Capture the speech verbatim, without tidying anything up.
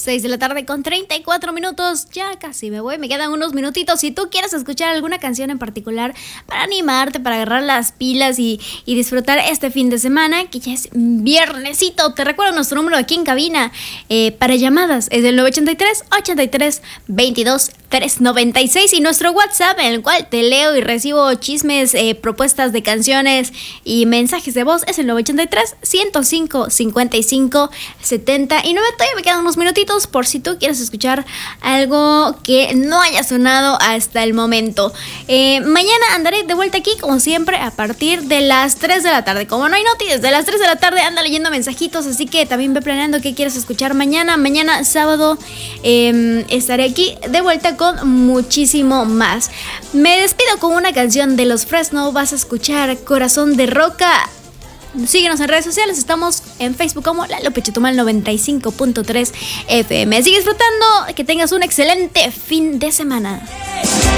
seis de la tarde con treinta y cuatro minutos. Ya casi me voy, me quedan unos minutitos. Si tú quieres escuchar alguna canción en particular para animarte, para agarrar las pilas y, y disfrutar este fin de semana, que ya es viernesito, te recuerdo nuestro número aquí en cabina eh, para llamadas. Es el nueve ocho tres, ochenta y tres, veintidós, trescientos noventa y seis y nuestro WhatsApp en el cual te leo y recibo chismes, eh, propuestas de canciones y mensajes de voz es el nueve ocho tres, ciento cinco, cincuenta y cinco, setenta y nueve. Todavía me quedan unos minutitos por si tú quieres escuchar algo que no haya sonado hasta el momento. Eh, mañana andaré de vuelta aquí como siempre a partir de las tres de la tarde. Como no hay noticias, desde las tres de la tarde anda leyendo mensajitos, así que también ve planeando qué quieres escuchar mañana. Mañana sábado eh, estaré aquí de vuelta con muchísimo más. Me despido con una canción de los Fresno. Vas a escuchar Corazón de Roca. Síguenos en redes sociales, estamos en Facebook como Lalo Pechetumal noventa y cinco punto tres F M. Sigue disfrutando, que tengas un excelente fin de semana.